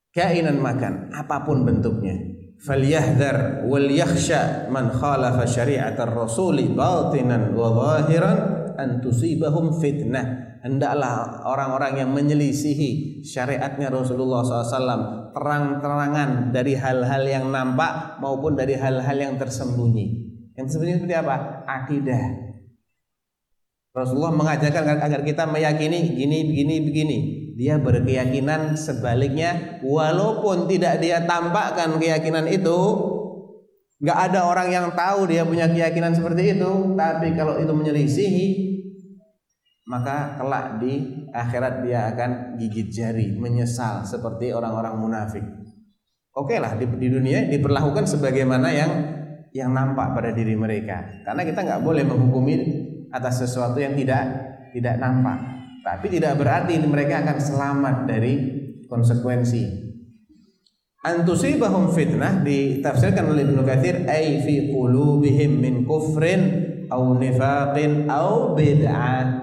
kainan makan apapun bentuknya. Falyahdhar wal yakhsha man khalafa syari'atar rasuli batinan wa zahiran an tusibahum fitnah. Hendaklah orang-orang yang menyelisihi syariatnya Rasulullah SAW terang-terangan dari hal-hal yang nampak maupun dari hal-hal yang tersembunyi. Yang tersembunyi seperti apa? Akidah. Rasulullah mengajarkan agar kita meyakini begini. Dia berkeyakinan sebaliknya, walaupun tidak dia tampakkan keyakinan itu, nggak ada orang yang tahu dia punya keyakinan seperti itu. Tapi kalau itu menyelisihi, maka kelak di akhirat dia akan gigit jari, menyesal seperti orang-orang munafik. Oke lah, di dunia diperlakukan sebagaimana yang nampak pada diri mereka, karena kita nggak boleh menghukumi atas sesuatu yang tidak nampak. Tapi tidak berarti mereka akan selamat dari konsekuensi. Antusibahum fitnah ditafsirkan oleh Ibnu Katsir ay fi qulubihim min kufrin aw nifaqin aw bid'ah.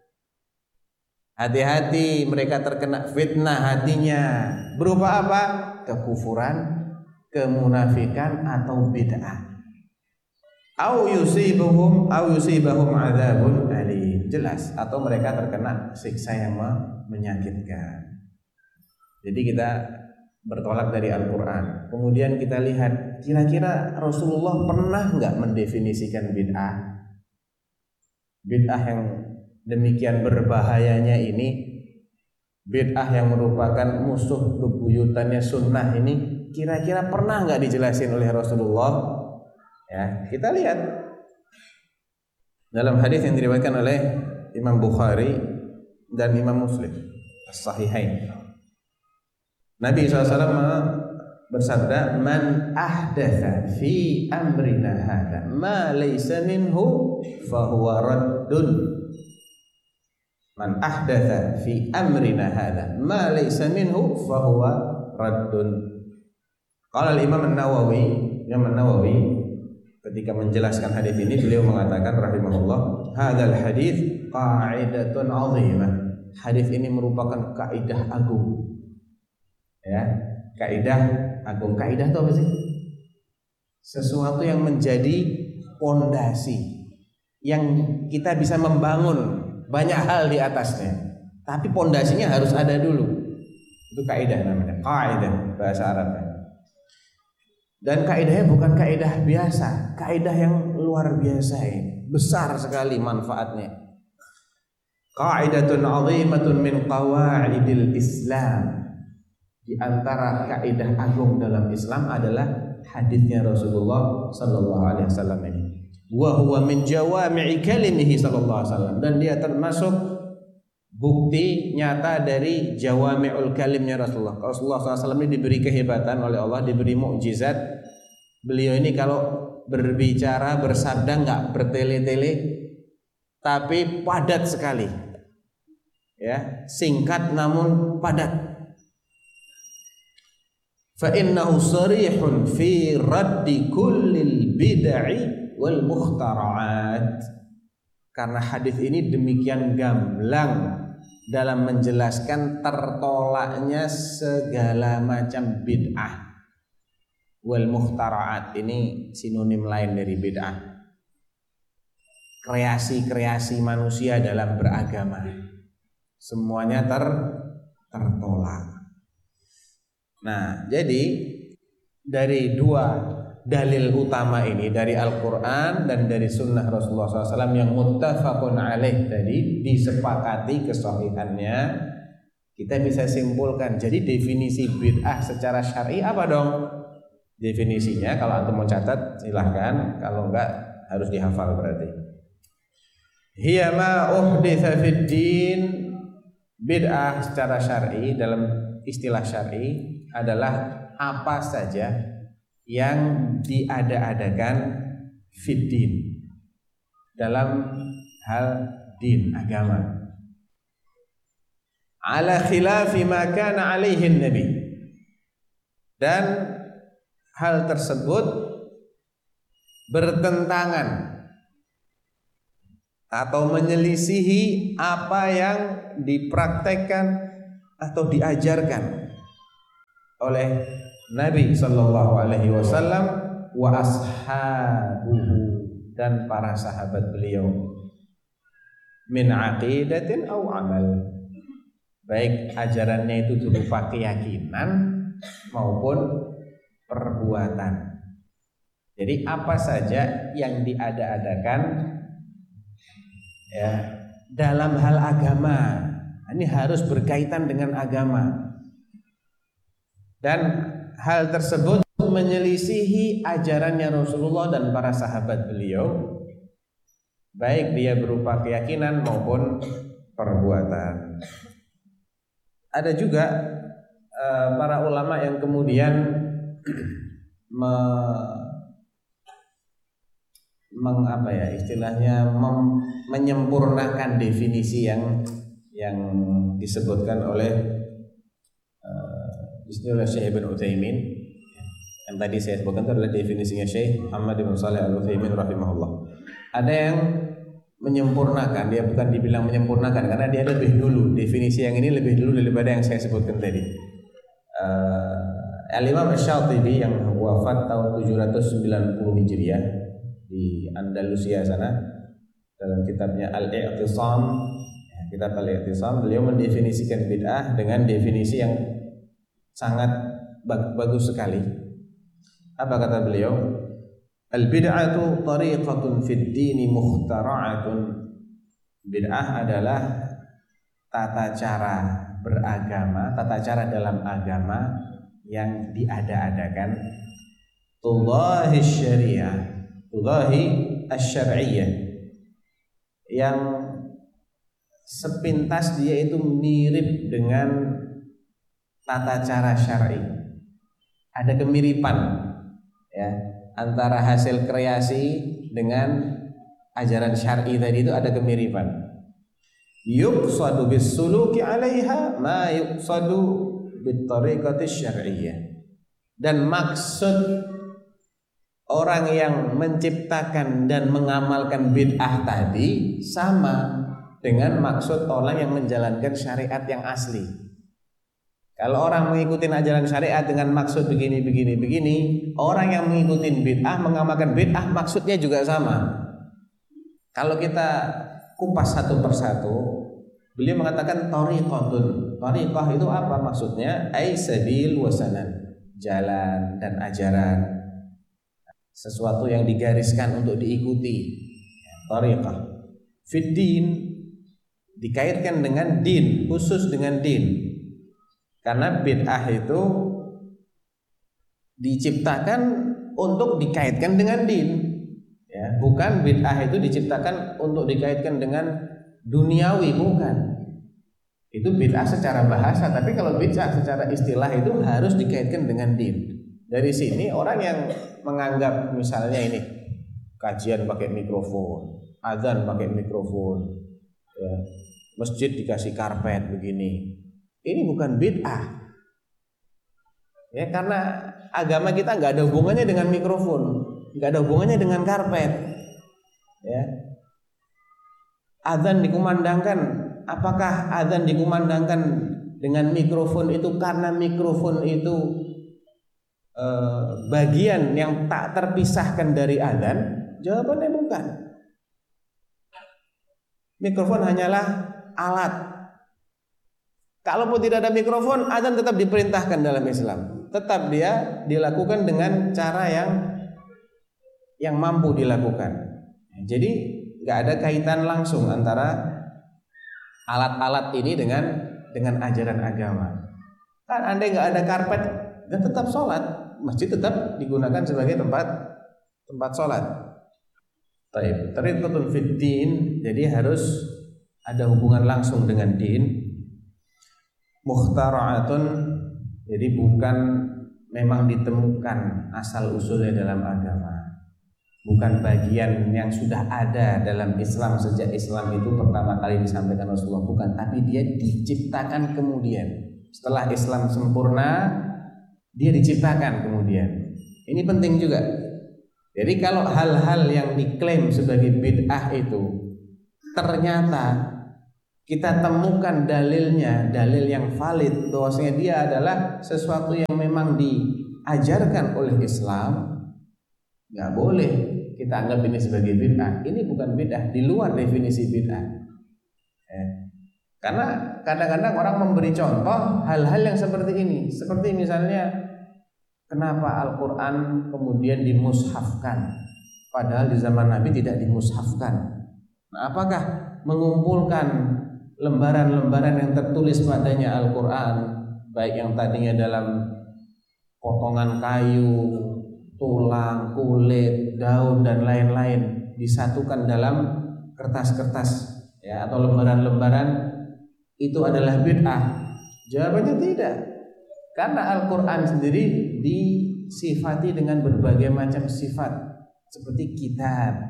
Hati-hati mereka terkena fitnah hatinya. Berupa apa? Kekufuran, kemunafikan atau bid'ah. Au yusibahum adzabun alim. Jelas, atau mereka terkena siksa yang menyakitkan. Jadi kita bertolak dari Al-Qur'an. Kemudian kita lihat kira-kira Rasulullah pernah enggak mendefinisikan bid'ah? Bid'ah yang demikian berbahayanya ini, bid'ah yang merupakan musuh bebuyutannya sunnah ini, kira-kira pernah enggak dijelasin oleh Rasulullah? Ya, kita lihat dalam hadis yang diriwayatkan oleh Imam Bukhari dan Imam Muslim, As-Sahihain. Nabi SAW bersabda, "Man ahdatsa fi amrina hadza ma laysa minhu fa huwa raddun." Man ahdatsa fi amrina hadza ma laysa minhu fa huwa raddun. Qala al-Imam An-Nawawi ketika menjelaskan hadis ini, beliau mengatakan rahimahullah, hadzal hadis qa'idatun 'azimah. Hadis ini merupakan kaidah agung. Ya, kaidah agung. Kaidah itu apa sih? Sesuatu yang menjadi pondasi yang kita bisa membangun banyak hal di atasnya. Tapi pondasinya harus ada dulu. Itu kaidah namanya. Kaidah bahasa Arabnya. Dan kaidahnya bukan kaidah biasa, kaidah yang luar biasa ini, besar sekali manfaatnya. Qaidatun 'azimatun min qawaidil Islam. Di antara kaidah agung dalam Islam adalah hadisnya Rasulullah sallallahu alaihi wasallam ini. Wa huwa min jawami'i kalimihi sallallahu alaihi wasallam, dan dia termasuk bukti nyata dari jawami'ul kalimnya Rasulullah. Rasulullah SAW ini diberi kehebatan oleh Allah, diberi mukjizat. Beliau ini kalau berbicara, bersabda enggak bertele-tele, tapi padat sekali. Ya, singkat namun padat. Fa innahu sarihun fi raddi kullil bid'i wal mukhtara'at. Karena hadis ini demikian gamblang dalam menjelaskan tertolaknya segala macam bid'ah. Wal mukhtara'at ini sinonim lain dari bid'ah. Kreasi-kreasi manusia dalam beragama. Semuanya tertolak. Nah, jadi dari dua dalil utama ini, dari Al-Quran dan dari Sunnah Rasulullah SAW yang muttafaqun alaih tadi, disepakati kesahihannya, kita bisa simpulkan. Jadi definisi bid'ah secara syar'i apa dong? Definisinya kalau antum mau catat silahkan, kalau enggak harus dihafal berarti. Hiya ma uhditsa fid din. Bid'ah secara syar'i, dalam istilah syar'i, adalah apa saja yang diada-adakan fid din, dalam hal din, agama, ala khilafi ma kana alaihi nabi, dan hal tersebut bertentangan atau menyelisihi apa yang dipraktekkan atau diajarkan oleh Nabi sallallahu alaihi wasallam wa ashabuhu, dan para sahabat beliau, min aqidatin aw amal, baik ajarannya itu berupa keyakinan maupun perbuatan. Jadi apa saja yang diada-adakan ya dalam hal agama, ini harus berkaitan dengan agama, dan hal tersebut menyelisihi ajarannya Rasulullah dan para sahabat beliau, baik dia berupa keyakinan maupun perbuatan. Ada juga para ulama yang kemudian menyempurnakan definisi yang disebutkan oleh Syekh Ibn Utsaimin. Yang tadi saya sebutkan itu adalah definisinya Syekh Muhammad bin Shalih Al-Utsaimin rahimahullah. Ada yang menyempurnakan, dia bukan dibilang menyempurnakan karena dia lebih dulu, definisi yang ini lebih dulu daripada yang saya sebutkan tadi. Al-Imam Asy-Syatibi yang wafat tahun 790 Hijriah di Andalusia sana, dalam kitabnya Al-I'tisam, kitab Al-I'tisam, beliau mendefinisikan bid'ah dengan definisi yang sangat bagus sekali. Apa kata beliau? Al-bid'atu tariqatun fid dini mukhtara'atun. Bid'ah adalah tata cara beragama, tata cara dalam agama yang diada-adakan, tudahi syariah, tudahi asy-syar'iyyah, yang sepintas dia itu mirip dengan tata cara syar'i. Ada kemiripan ya antara hasil kreasi dengan ajaran syar'i tadi, itu ada kemiripan. Yuqsadu bis-suluki 'alaiha ma yuqsadu bit-tariqati syar'iyyah. Dan maksud orang yang menciptakan dan mengamalkan bid'ah tadi sama dengan maksud orang yang menjalankan syariat yang asli. Kalau orang mengikuti ajaran syariat dengan maksud begini, orang yang mengikuti bid'ah, mengamalkan bid'ah, maksudnya juga sama. Kalau kita kupas satu persatu, beliau mengatakan tariqatun. Tariqah itu apa maksudnya? Ai sabil wa sanan, jalan dan ajaran, sesuatu yang digariskan untuk diikuti. Tariqah. Fid din, dikaitkan dengan din, khusus dengan din. Karena bid'ah itu diciptakan untuk dikaitkan dengan din, ya, bukan bid'ah itu diciptakan untuk dikaitkan dengan duniawi, bukan. Itu bid'ah secara bahasa, tapi kalau bid'ah secara istilah itu harus dikaitkan dengan din. Dari sini orang yang menganggap misalnya ini kajian pakai mikrofon, azan pakai mikrofon, ya, masjid dikasih karpet begini, ini bukan bid'ah, ya, karena agama kita nggak ada hubungannya dengan mikrofon, nggak ada hubungannya dengan karpet, ya. Azan dikumandangkan, apakah azan dikumandangkan dengan mikrofon itu karena mikrofon itu bagian yang tak terpisahkan dari azan? Jawabannya bukan. Mikrofon hanyalah alat. Kalaupun tidak ada mikrofon, azan tetap diperintahkan dalam Islam. Tetap dia dilakukan dengan cara yang mampu dilakukan. Jadi nggak ada kaitan langsung antara alat-alat ini dengan ajaran agama. Kan andai nggak ada karpet, dan tetap sholat, masjid tetap digunakan sebagai tempat sholat. Tariqatun fid din, jadi harus ada hubungan langsung dengan din. Mukhtara'atun, jadi bukan memang ditemukan asal usulnya dalam agama, bukan bagian yang sudah ada dalam Islam sejak Islam itu pertama kali disampaikan Rasulullah, bukan, tapi dia diciptakan kemudian setelah Islam sempurna, dia diciptakan kemudian. Ini penting juga. Jadi kalau hal-hal yang diklaim sebagai bid'ah itu ternyata kita temukan dalilnya, dalil yang valid bahwasanya dia adalah sesuatu yang memang diajarkan oleh Islam, nggak boleh kita anggap ini sebagai bid'ah. Ini bukan bid'ah, di luar definisi bid'ah. Karena kadang-kadang orang memberi contoh hal-hal yang seperti ini, seperti misalnya kenapa Al-Quran kemudian dimushafkan, padahal di zaman Nabi tidak dimushafkan. Nah, apakah mengumpulkan lembaran-lembaran yang tertulis padanya Al-Quran, baik yang tadinya dalam potongan kayu, tulang, kulit, daun dan lain-lain, disatukan dalam kertas-kertas ya, atau lembaran-lembaran, itu adalah bid'ah? Jawabannya tidak. Karena Al-Quran sendiri disifati dengan berbagai macam sifat, seperti kitab.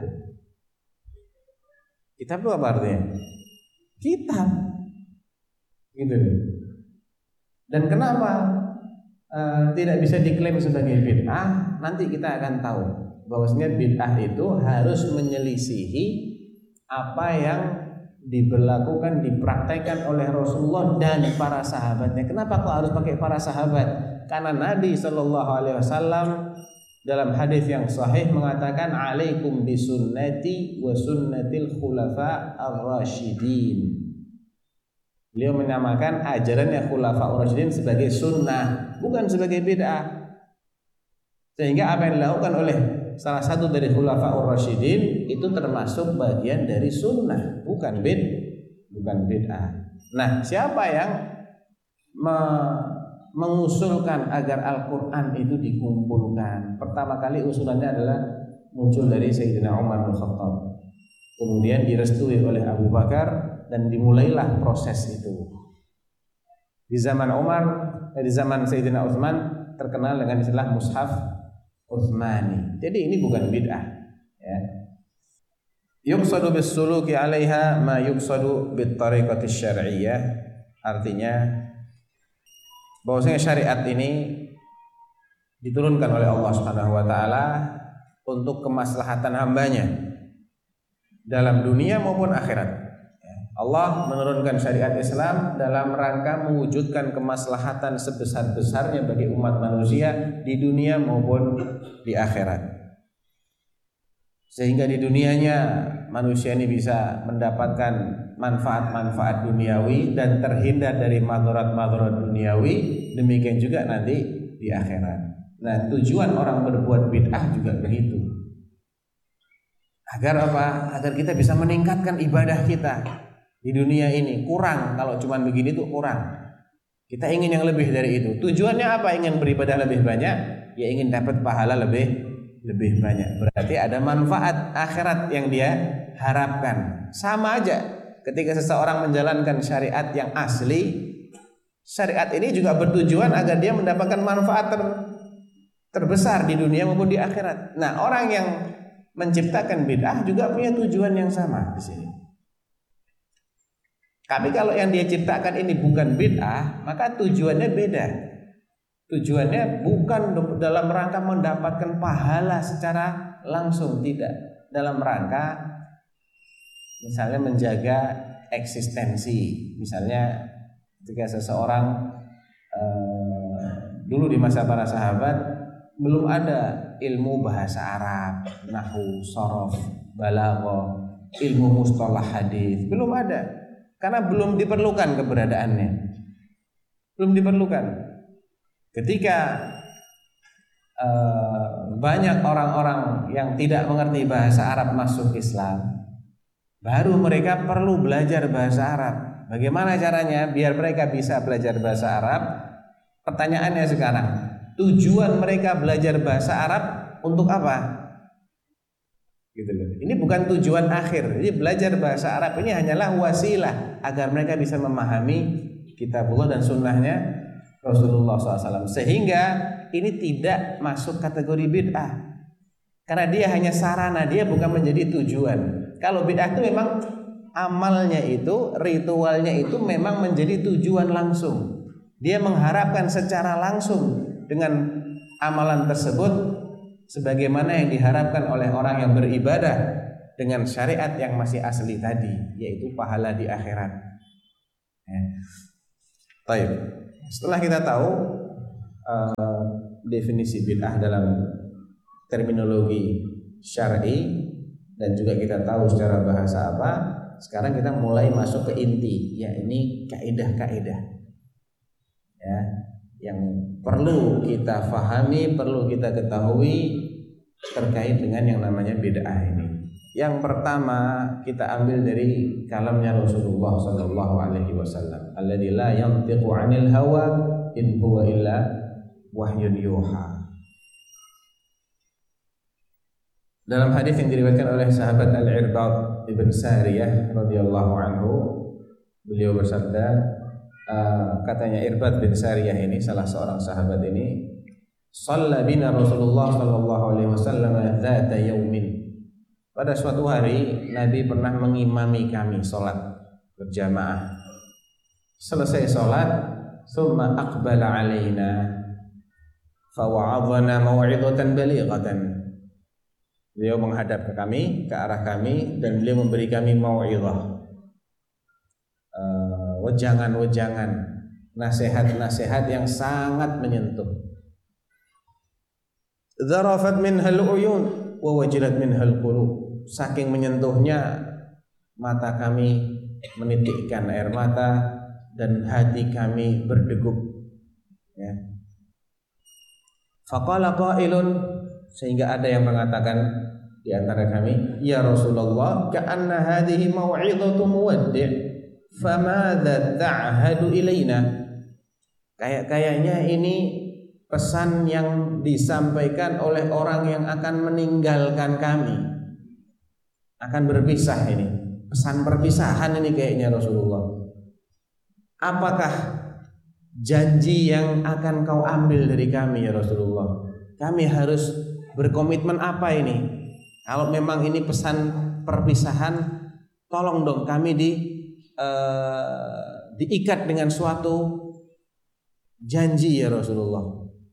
Kitab itu apa artinya? Kitab, gitu. Dan kenapa tidak bisa diklaim sebagai bid'ah? Nanti kita akan tahu bahwasanya bid'ah itu harus menyelisihi apa yang diberlakukan, dipraktekkan oleh Rasulullah dan para sahabatnya. Kenapa kok harus pakai para sahabat? Karena Nabi SAW dalam hadis yang sahih mengatakan, alaikum bisunnati wa sunnatil khulafa ar-rasyidin. Beliau menamakan ajarannya khulafa ar-rasyidin sebagai sunnah, bukan sebagai bid'ah. Sehingga apa yang dilakukan oleh salah satu dari khulafa ar-rasyidin itu termasuk bagian dari sunnah, bukan bid'ah. Nah, siapa yang mengusulkan agar Al-Quran itu dikumpulkan? Pertama kali usulannya adalah muncul dari Sayyidina Umar bin Khattab, kemudian direstui oleh Abu Bakar, dan dimulailah proses itu. Di zaman di zaman Sayyidina Utsman terkenal dengan istilah mushaf Utsmani. Jadi ini bukan bid'ah, ya. Yuqsadu bis-suluki 'alaiha ma yuqsadu bit-tariqati syar'iyyah. Artinya bahwasanya syariat ini diturunkan oleh Allah Subhanahu wa taala untuk kemaslahatan hambanya dalam dunia maupun akhirat. Allah menurunkan syariat Islam dalam rangka mewujudkan kemaslahatan sebesar-besarnya bagi umat manusia di dunia maupun di akhirat. Sehingga di dunianya manusia ini bisa mendapatkan manfaat-manfaat duniawi dan terhindar dari madharat-madharat duniawi, demikian juga nanti di akhirat. Nah, tujuan orang berbuat bid'ah juga begitu. Agar apa? Agar kita bisa meningkatkan ibadah kita. Di dunia ini kurang, kalau cuma begini tuh kurang. Kita ingin yang lebih dari itu. Tujuannya apa? Ingin beribadah lebih banyak, ya ingin dapat pahala lebih banyak. Berarti ada manfaat akhirat yang dia harapkan. Sama aja ketika seseorang menjalankan syariat yang asli, syariat ini juga bertujuan agar dia mendapatkan manfaat terbesar di dunia maupun di akhirat. Nah, orang yang menciptakan bid'ah juga punya tujuan yang sama di sini. Tapi kalau yang dia ciptakan ini bukan bid'ah, maka tujuannya beda. Tujuannya bukan dalam rangka mendapatkan pahala secara langsung, tidak. Dalam rangka misalnya menjaga eksistensi. Misalnya ketika seseorang dulu di masa para sahabat belum ada ilmu bahasa Arab, nahwu, shorof, balaghah, ilmu mustalah hadis, belum ada. Karena belum diperlukan keberadaannya, belum diperlukan. Ketika banyak orang-orang yang tidak mengerti bahasa Arab masuk Islam, baru mereka perlu belajar bahasa Arab. Bagaimana caranya biar mereka bisa belajar bahasa Arab? Pertanyaannya sekarang, tujuan mereka belajar bahasa Arab untuk apa? Gitu loh. Ini bukan tujuan akhir. Jadi belajar bahasa Arab ini hanyalah wasilah agar mereka bisa memahami kitabullah dan sunnahnya Rasulullah SAW. Sehingga ini tidak masuk kategori bid'ah, karena dia hanya sarana, dia bukan menjadi tujuan. Kalau bid'ah itu memang amalnya itu, ritualnya itu memang menjadi tujuan langsung. Dia mengharapkan secara langsung dengan amalan tersebut sebagaimana yang diharapkan oleh orang yang beribadah dengan syariat yang masih asli tadi, yaitu pahala di akhirat. Ya. Baik. Setelah kita tahu definisi bid'ah dalam terminologi syar'i dan juga kita tahu secara bahasa apa, sekarang kita mulai masuk ke inti, ya ini kaidah-kaidah ya yang perlu kita fahami, perlu kita ketahui terkait dengan yang namanya bid'ah ini. Yang pertama kita ambil dari kalamnya Rasulullah sallallahu alaihi wasallam, alladzi la yantiqu 'anil hawa in huwa illa wahyun yuha. Dalam hadis yang diriwayatkan oleh sahabat Al-Irbad ibn Sariyah radhiyallahu anhu, beliau bersabda, katanya Irbad bin Sariyah ini salah seorang sahabat ini, shalla bina Rasulullah sallallahu alaihi wasallam dzata yaumin. Pada suatu hari Nabi pernah mengimami kami salat berjamaah. Selesai salat, summa aqbala alaina fa wa'adhana maw'idatan balighatan. Beliau menghadap ke kami, ke arah kami, dan beliau memberi kami mau'izah, wejangan-wejangan, nasihat-nasihat yang sangat menyentuh. Zarafat minhal uyun wa wajilat minhal qulub. Saking menyentuhnya, mata kami menitikkan air mata dan hati kami berdegup. Ya. Faqala qailun, sehingga ada yang mengatakan di antara kami, ya Rasulullah, ka'anna hadhihi mau'izatu muwaddi', famadza ta'hadu ilaina. Kayaknya ini pesan yang disampaikan oleh orang yang akan meninggalkan kami, akan berpisah ini. Pesan perpisahan ini kayaknya Rasulullah. Apakah janji yang akan kau ambil dari kami ya Rasulullah? Kami harus berkomitmen apa ini? Kalau memang ini pesan perpisahan, tolong dong kami diikat dengan suatu janji ya Rasulullah.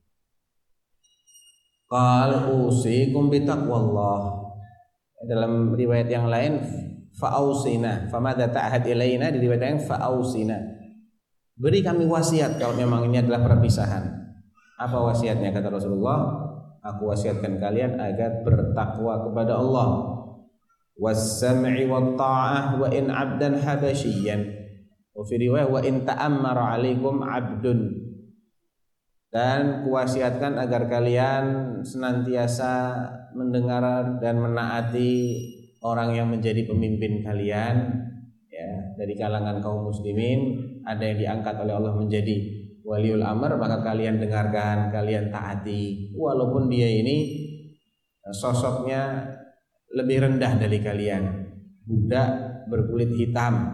Qal usikum bitaqwallah. Dalam riwayat yang lain fa'ausina, famadza ta'had ilaina, di riwayat yang fa'ausina. Beri kami wasiat kalau memang ini adalah perpisahan. Apa wasiatnya kata Rasulullah? Aku wasiatkan kalian agar bertakwa kepada Allah, was-sam'i wat-ta'ah wa in 'abdan habasyian, wa fi riwayah wa in ta'ammara 'alaikum 'abdun. Dan kuwasiatkan agar kalian senantiasa mendengar dan menaati orang yang menjadi pemimpin kalian, ya, dari kalangan kaum muslimin. Ada yang diangkat oleh Allah menjadi waliul amr, maka kalian dengarkan, kalian taati, walaupun dia ini sosoknya lebih rendah dari kalian, budak berkulit hitam.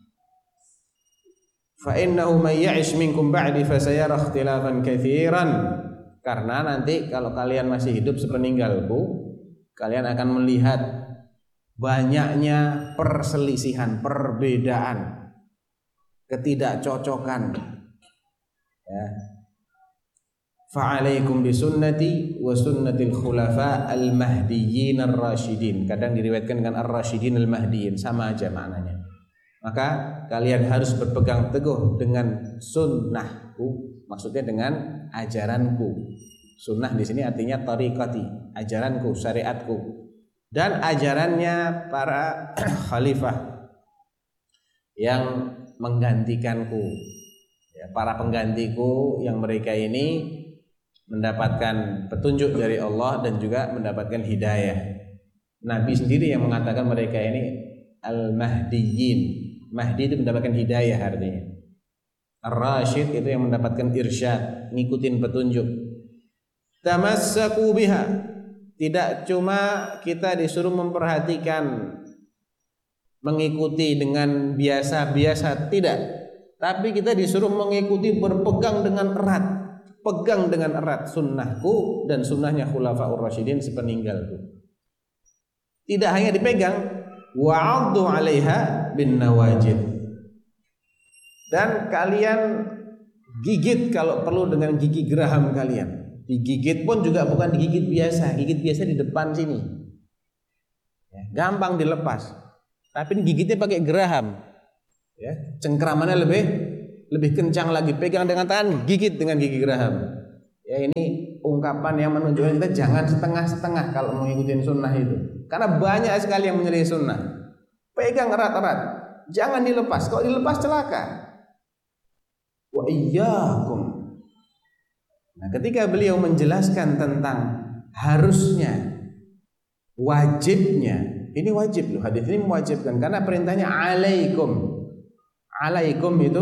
Fa innahu may ya'ish minkum ba'di fasayara ikhtilafan katsiran. Karena nanti kalau kalian masih hidup sepeninggalku, kalian akan melihat banyaknya perselisihan, perbedaan, ketidakcocokan. Ya. Fa'alaikum bisunnati wa sunnatil khulafa al-mahdiyyin ar-rasyidin. Kadang diriwayatkan dengan ar-rasyidin al-mahdiyyin, sama aja maknanya. Maka kalian harus berpegang teguh dengan sunnahku, maksudnya dengan ajaranku. Sunnah di sini artinya tariqati, ajaranku, syariatku, dan ajarannya para khalifah yang menggantikanku. Para penggantiku yang mereka ini mendapatkan petunjuk dari Allah dan juga mendapatkan hidayah. Nabi sendiri yang mengatakan mereka ini al-mahdiyyin. Mahdi itu mendapatkan hidayah artinya. Ar-rasyid itu yang mendapatkan irsyad, ngikutin petunjuk. Tamassaku biha. Tidak cuma kita disuruh memperhatikan, mengikuti dengan biasa-biasa, tidak. Tapi kita disuruh mengikuti, berpegang dengan erat, pegang dengan erat sunnahku dan sunnahnya khulafaur rasyidin sepeninggalku. Tidak hanya dipegang, wa'addu 'alaiha bin nawajid. Dan kalian gigit kalau perlu dengan gigi geraham kalian. Digigit pun juga bukan digigit biasa, gigit biasa di depan sini. Gampang dilepas. Tapi gigitnya pakai geraham. Ya, cengkramannya lebih kencang lagi, pegang dengan tangan, gigit dengan gigi geraham. Ya, ini ungkapan yang menunjukkan kita jangan setengah-setengah kalau mengikuti sunnah itu. Karena banyak sekali yang menyelisih sunnah. Pegang erat-erat, jangan dilepas. Kalau dilepas celaka. Wa iyyakum. Nah, ketika beliau menjelaskan tentang harusnya, wajibnya, ini wajib loh, hadis ini mewajibkan karena perintahnya alaikum. Alaikum itu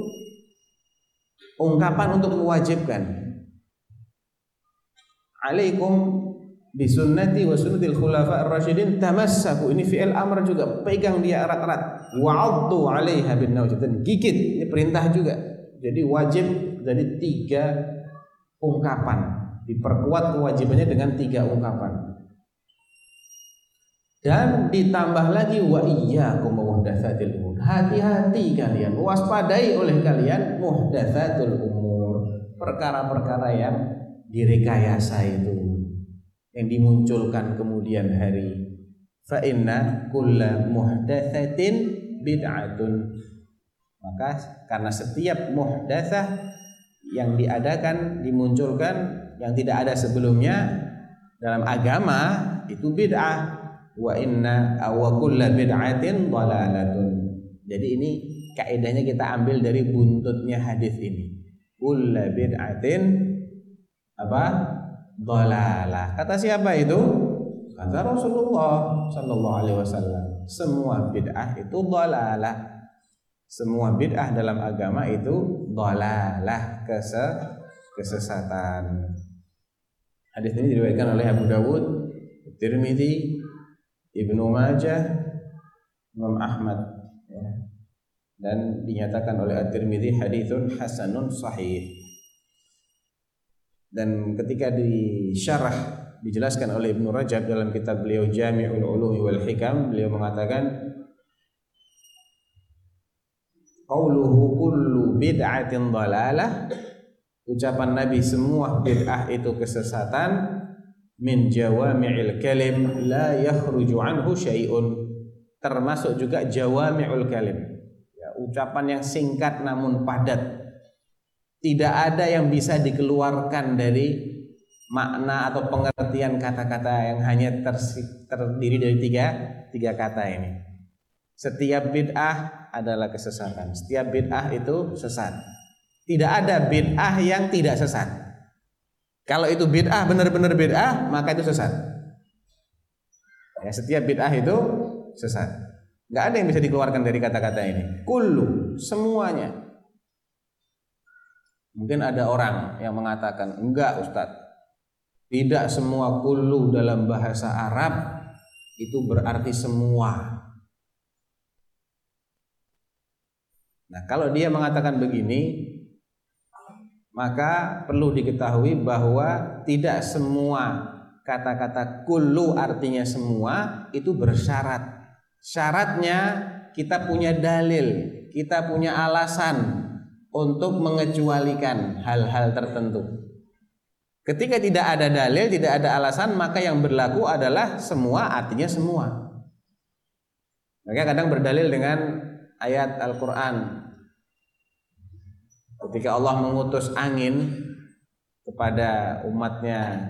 ungkapan untuk mewajibkan. Alaikum bisunnati wa sunnatil khulafa ar-rasyidin tamassaku, ini fi'il amr juga, pegang dia erat-erat. Wa'addu 'alaiha bin nawjid, dan gigit, ini perintah juga. Jadi wajib dari 3 ungkapan, diperkuat kewajibannya dengan 3 ungkapan. Dan ditambah lagi wa iyyakum muhdatsatil umur. Hati-hati kalian, waspadai oleh kalian muhdatsatul umur, perkara-perkara yang direkayasa itu, yang dimunculkan kemudian hari. Fa inna kulla muhdatsatin bid'atun. Maka karena setiap muhdatsah yang diadakan, dimunculkan yang tidak ada sebelumnya dalam agama itu bid'ah. Wa inna wa kullu bid'atin dhalalatun. Jadi ini kaidahnya kita ambil dari buntutnya hadis ini. Kullu bid'atin apa? Dhalalah. Kata siapa itu? Kata Rasulullah sallallahu alaihi wasallam. Semua bid'ah itu dhalalah. Semua bid'ah dalam agama itu dhalalah, kesesatan. Hadis ini diriwayatkan oleh Abu Dawud, Tirmidzi, Ibnu Majah, Imam Ahmad, ya. Dan dinyatakan oleh At-Tirmidzi haditsun hasanun sahih. Dan ketika disyarah, dijelaskan oleh Ibnu Rajab dalam kitab beliau Jami'ul Ulumi wal Hikam, beliau mengatakan qauluhu kullu bid'atin dhalalah, ucapan Nabi semua bid'ah itu kesesatan, min jawami'il kalim la yakhruju anhu syai'un, termasuk juga jawami'ul kalim, ya, ucapan yang singkat namun padat, tidak ada yang bisa dikeluarkan dari makna atau pengertian kata-kata yang hanya terdiri dari tiga kata ini. Setiap bid'ah adalah kesesatan, setiap bid'ah itu sesat, tidak ada bid'ah yang tidak sesat. Kalau itu bid'ah, benar-benar bid'ah, maka itu sesat. Ya, setiap bid'ah itu sesat. Nggak ada yang bisa dikeluarkan dari kata-kata ini. Kullu, semuanya. Mungkin ada orang yang mengatakan, enggak Ustadz, tidak semua kullu dalam bahasa Arab itu berarti semua. Nah, kalau dia mengatakan begini, maka perlu diketahui bahwa tidak semua kata-kata kullu artinya semua itu bersyarat. Syaratnya kita punya dalil, kita punya alasan untuk mengecualikan hal-hal tertentu. Ketika tidak ada dalil, tidak ada alasan, maka yang berlaku adalah semua artinya semua. Mereka kadang berdalil dengan ayat Al-Quran. Ketika Allah mengutus angin kepada umatnya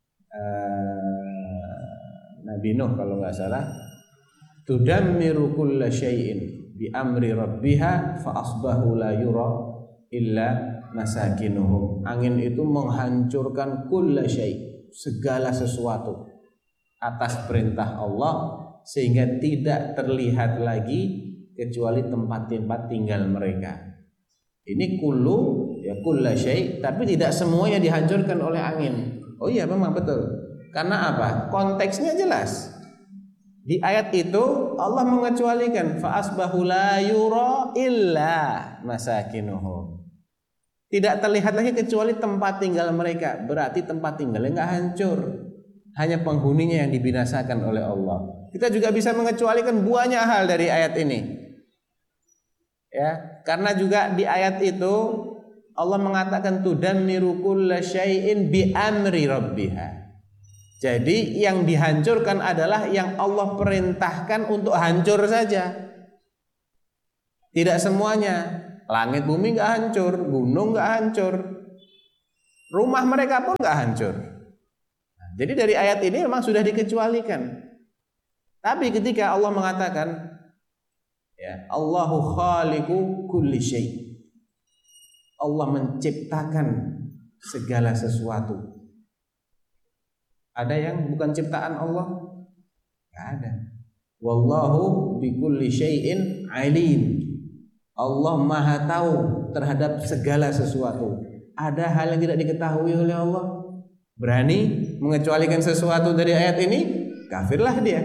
Nabi Nuh kalau nggak salah, tudammiru kulla syai'in bi amri rabbiha fa asbahu la yura illa masakinuhum. Angin itu menghancurkan kulla syai', segala sesuatu atas perintah Allah, sehingga tidak terlihat lagi kecuali tempat-tempat tinggal mereka. Ini kullu, ya kulla syai', tapi tidak semuanya dihancurkan oleh angin. Oh iya memang betul. Karena apa? Konteksnya jelas. Di ayat itu Allah mengecualikan fa asbahu la yura illa masakinuhum. Tidak terlihat lagi kecuali tempat tinggal mereka. Berarti tempat tinggalnya enggak hancur. Hanya penghuninya yang dibinasakan oleh Allah. Kita juga bisa mengecualikan banyak hal dari ayat ini. Ya, karena juga di ayat itu Allah mengatakan tudammiru kulla syai'in bi amri rabbiha. Jadi yang dihancurkan adalah yang Allah perintahkan untuk hancur saja. Tidak semuanya. Langit bumi nggak hancur, gunung nggak hancur, rumah mereka pun nggak hancur. Jadi dari ayat ini memang sudah dikecualikan. Tapi ketika Allah mengatakan, ya, Allahu khaliqu kulli syai', Allah menciptakan segala sesuatu. Ada yang bukan ciptaan Allah? Nggak ada. Wallahu bikulli syai'in alim. Allah maha tahu terhadap segala sesuatu. Ada hal yang tidak diketahui oleh Allah. Berani mengecualikan sesuatu dari ayat ini, kafirlah dia.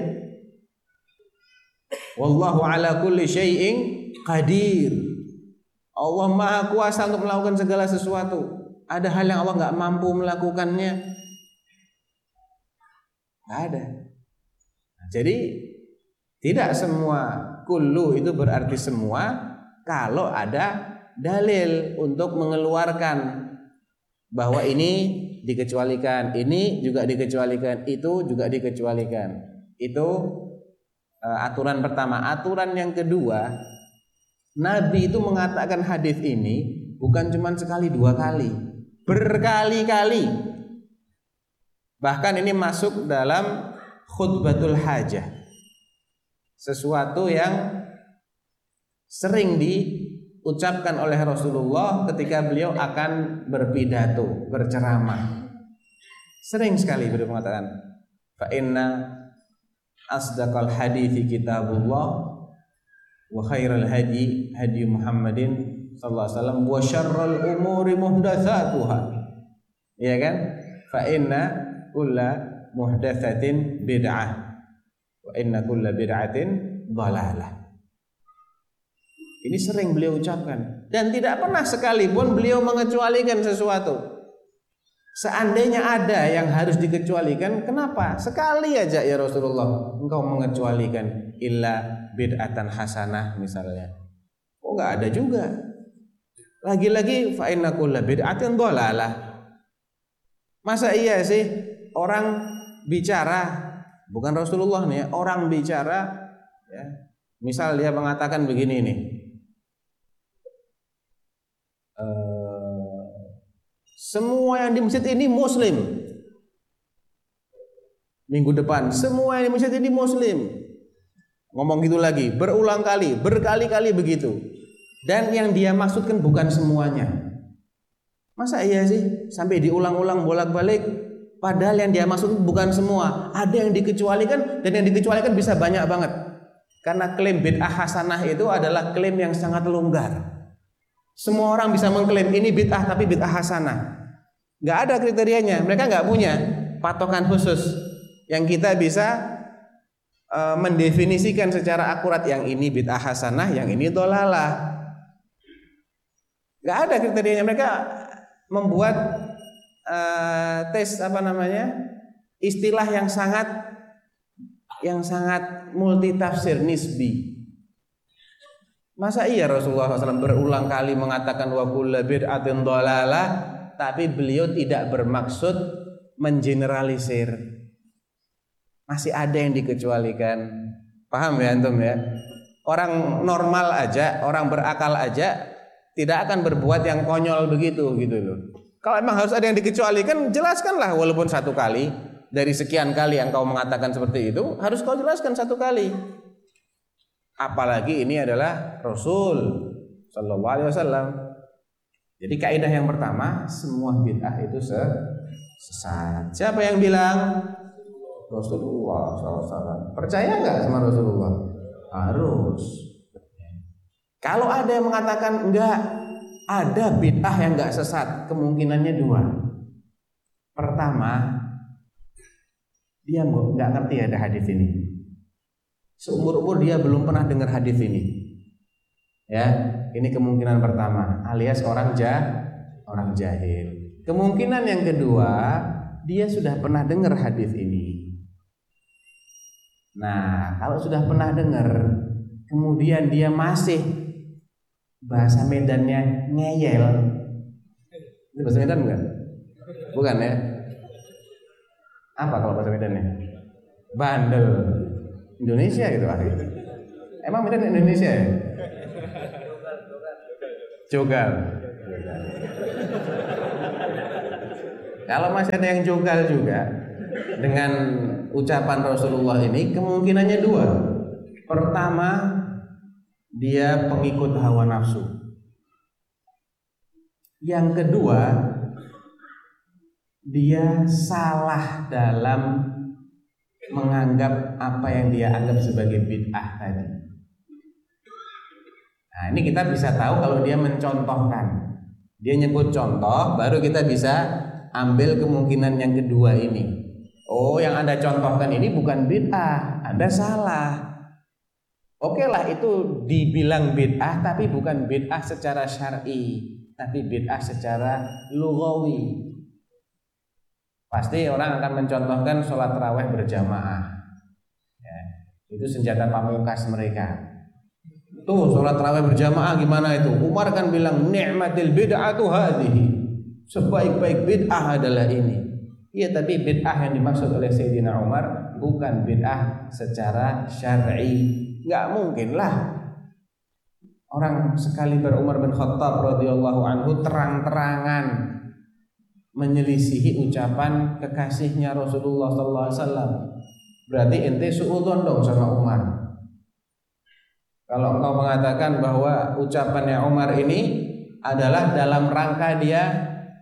Wallahu ala kulli syai'in qadir. Allah maha kuasa untuk melakukan segala sesuatu. Ada hal yang Allah nggak mampu melakukannya? Nggak ada. Jadi tidak semua kullu itu berarti semua. Kalau ada dalil untuk mengeluarkan bahwa ini dikecualikan, ini juga dikecualikan, itu juga dikecualikan. Itu aturan pertama. Aturan yang kedua, Nabi itu mengatakan hadis ini bukan cuma sekali dua kali, berkali-kali. Bahkan ini masuk dalam khutbatul hajah, sesuatu yang sering diucapkan oleh Rasulullah ketika beliau akan berpidato, berceramah. Sering sekali beliau mengatakan, fa inna asdaqal hadithi kitabullah wa khairal hadi hadi Muhammadin sallallahu alaihi wasallam wa syarrul umuri muhdatsatuha. Ya kan? Fa inna kulla muhdatsatin bid'ah wa inna kulla bid'atin dhalalah. Ini sering beliau ucapkan dan tidak pernah sekalipun beliau mengecualikan sesuatu. Seandainya ada yang harus dikecualikan, kenapa? Sekali aja ya Rasulullah engkau mengecualikan illa bid'atan hasanah misalnya. Oh, enggak ada juga. Lagi-lagi fa inna kulla bid'atin dhalalah. Masa iya sih orang bicara, bukan Rasulullah nih ya, orang bicara ya. Misal dia mengatakan begini nih. Semua yang di masjid ini muslim. Minggu depan semua yang di masjid ini muslim. Ngomong gitu lagi, berulang kali, berkali-kali begitu. Dan yang dia maksudkan bukan semuanya. Masa iya sih sampai diulang-ulang bolak-balik, padahal yang dia maksud bukan semua. Ada yang dikecualikan dan yang dikecualikan bisa banyak banget. Karena klaim bid'ah hasanah itu adalah klaim yang sangat longgar. Semua orang bisa mengklaim ini bid'ah tapi bid'ah hasanah. Nggak ada kriterianya. Mereka nggak punya patokan khusus yang kita bisa mendefinisikan secara akurat yang ini bid'ah hasanah, yang ini dhalalah. Nggak ada kriterianya. Mereka membuat tes istilah yang sangat multitafsir nisbi. Masa iya Rasulullah SAW berulang kali mengatakan wa kullu bid'atin dhalalah, tapi beliau tidak bermaksud mengeneralisir. Masih ada yang dikecualikan. Paham ya antum ya? Orang normal aja, orang berakal aja tidak akan berbuat yang konyol begitu gitu loh. Kalau emang harus ada yang dikecualikan, jelaskanlah walaupun satu kali. Dari sekian kali yang kau mengatakan seperti itu, harus kau jelaskan satu kali. Apalagi ini adalah Rasul sallallahu alaihi wasallam. Jadi kaidah yang pertama, semua bid'ah itu sesat. Siapa yang bilang? Rasulullah SAW. Percaya nggak sama Rasulullah? Harus. Kalau ada yang mengatakan enggak, ada bid'ah yang nggak sesat, kemungkinannya dua. Pertama, dia nggak ngerti ada hadis ini. Seumur-umur dia belum pernah dengar hadis ini. Ya, ini kemungkinan pertama, alias orang jahil. Kemungkinan yang kedua, dia sudah pernah dengar hadis ini. Nah, kalau sudah pernah dengar, kemudian dia masih bahasa Medannya ngeyel. Itu bahasa Medan bukan? Bukan ya? Apa kalau bahasa Medannya? Bandel. Indonesia gitu akhirnya. Emang Medan Indonesia ya? Jogal. Kalau masih ada yang jogal juga dengan ucapan Rasulullah ini, kemungkinannya dua. Pertama, dia pengikut hawa nafsu. Yang kedua, dia salah dalam menganggap apa yang dia anggap sebagai bid'ah tadi. Nah, ini kita bisa tahu kalau dia mencontohkan. Dia nyebut contoh, baru kita bisa ambil kemungkinan yang kedua ini. Oh, yang Anda contohkan ini bukan bid'ah, Anda salah. Oke lah, itu dibilang bid'ah, tapi bukan bid'ah secara syar'i, tapi bid'ah secara lughawi. Pasti orang akan mencontohkan sholat tarawih berjamaah. Ya, itu senjata pamungkas mereka. Tuh sholat tarawih berjamaah gimana itu? Umar kan bilang ni'matil bid'atu hadhihi. Sebaik-baik bid'ah adalah ini. Iya, tapi bid'ah yang dimaksud oleh Sayyidina Umar bukan bid'ah secara syar'i. Enggak mungkin lah orang sekali Umar bin Khattab radhiyallahu anhu terang-terangan menyelisihi ucapan kekasihnya Rasulullah sallallahu alaihi wasallam. Berarti ente suudzon dong sama Umar. Kalau engkau mengatakan bahwa ucapannya Umar ini adalah dalam rangka dia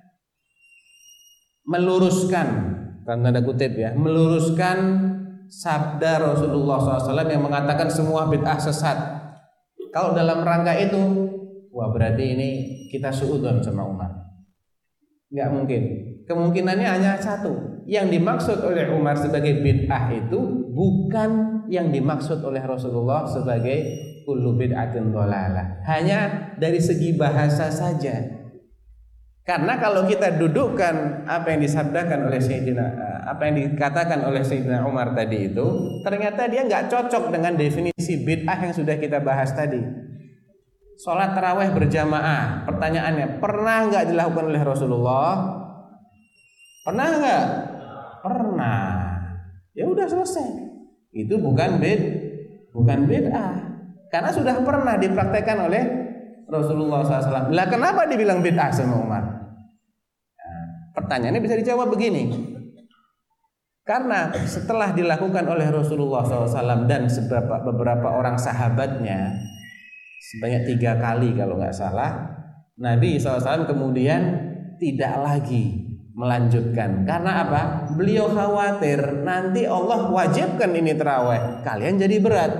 meluruskan, tanda kutip ya, meluruskan sabda Rasulullah SAW yang mengatakan semua bid'ah sesat. Kalau dalam rangka itu, wah berarti ini kita suudzon sama Umar. Nggak mungkin. Kemungkinannya hanya satu. Yang dimaksud oleh Umar sebagai bid'ah itu bukan yang dimaksud oleh Rasulullah sebagai kullu bid'atin dhalalah. Hanya dari segi bahasa saja. Karena kalau kita dudukkan apa yang disabdakan oleh apa yang dikatakan oleh Sayyidina Umar tadi itu, ternyata dia nggak cocok dengan definisi bid'ah yang sudah kita bahas tadi. Sholat tarawih berjamaah, pertanyaannya, pernah nggak dilakukan oleh Rasulullah? Pernah nggak? Pernah. Ya udah selesai. Itu bukan bid'ah, karena sudah pernah dipraktekkan oleh Rasulullah SAW. Lah kenapa dibilang bid'ah sama Umar? Nah, pertanyaannya bisa dijawab begini. Karena setelah dilakukan oleh Rasulullah SAW dan beberapa orang sahabatnya, sebanyak 3 kali kalau nggak salah, Nabi SAW kemudian tidak lagi melanjutkan. Karena apa? Beliau khawatir nanti Allah wajibkan ini tarawih, kalian jadi berat.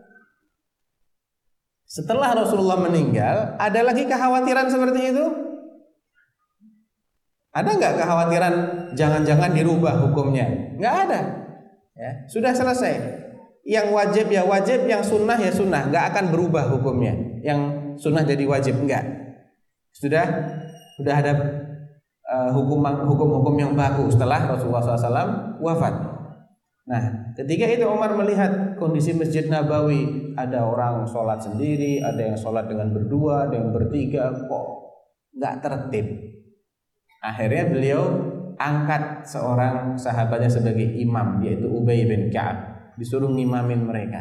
Setelah Rasulullah meninggal, ada lagi kekhawatiran seperti itu? Ada nggak kekhawatiran jangan-jangan dirubah hukumnya? Nggak ada. Ya, sudah selesai. Yang wajib ya wajib, yang sunnah ya sunnah, nggak akan berubah hukumnya. Yang sunnah jadi wajib enggak. Sudah ada hukum-hukum yang baku setelah Rasulullah SAW wafat. Nah, ketika itu Umar melihat kondisi Masjid Nabawi, ada orang sholat sendiri, ada yang sholat dengan berdua, ada yang bertiga, kok nggak tertib. Akhirnya beliau angkat seorang sahabatnya sebagai imam, yaitu Ubay bin Ka'ab. Disuruh ngimamin mereka.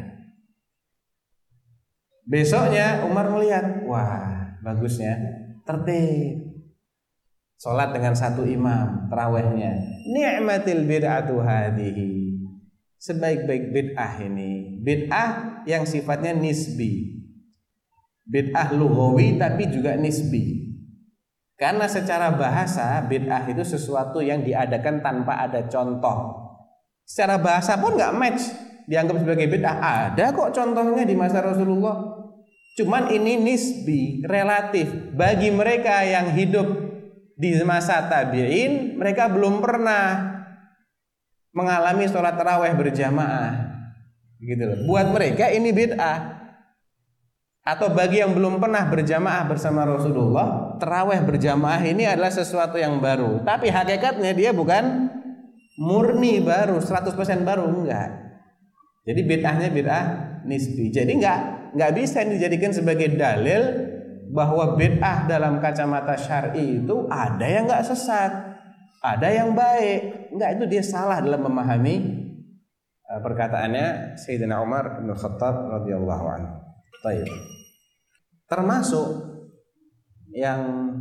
Besoknya Umar melihat, wah bagusnya tertib, sholat dengan satu imam tarawihnya. Ni'matil bid'atu hadhihi. Sebaik-baik bid'ah ini, bid'ah yang sifatnya nisbi, bid'ah lughawi tapi juga nisbi. Karena secara bahasa bid'ah itu sesuatu yang diadakan tanpa ada contoh. Secara bahasa pun nggak match, dianggap sebagai bid'ah. Ada kok contohnya di masa Rasulullah. Cuman ini nisbi, relatif. Bagi mereka yang hidup di masa tabi'in, mereka belum pernah mengalami sholat tarawih berjamaah. Gitu loh. Buat mereka ini bid'ah. Atau bagi yang belum pernah berjamaah bersama Rasulullah, tarawih berjamaah ini adalah sesuatu yang baru. Tapi hakikatnya dia bukan murni baru, 100% baru, enggak. Jadi bid'ahnya bid'ah nisbi. Jadi enggak bisa dijadikan sebagai dalil bahwa bid'ah dalam kacamata syar'i itu ada yang enggak sesat, ada yang baik. Enggak, itu dia salah dalam memahami perkataannya Sayyidina Umar bin Khattab radhiyallahu anhu. Baik. Termasuk yang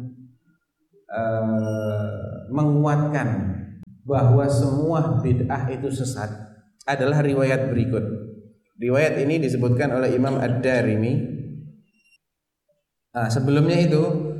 menguatkan bahwa semua bid'ah itu sesat adalah riwayat berikut. Riwayat ini disebutkan oleh Imam Ad-Darimi. Sebelumnya itu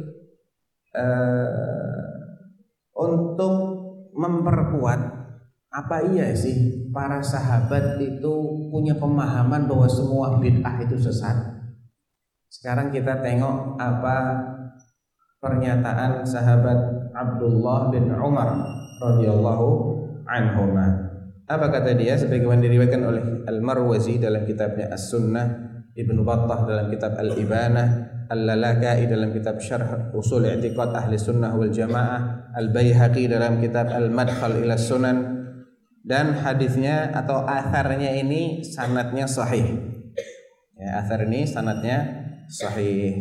untuk memperkuat apa iya sih para sahabat itu punya pemahaman bahwa semua bid'ah itu sesat. Sekarang kita tengok apa pernyataan sahabat Abdullah bin Umar radhiyallahu anhuma. Apa kata dia sebagaimana diriwayatkan oleh Al-Marwazi dalam kitabnya As-Sunnah, Ibnu Battah dalam kitab Al-Ibanah, Al-Lalaka'i dalam kitab Syarh Usul I'tiqad Ahli Sunnah wal Jamaah, Al-Baihaqi dalam kitab Al-Madkhal ila Sunan, dan hadisnya atau atharnya ini sanadnya sahih. Ya, athar ini sanadnya sahih.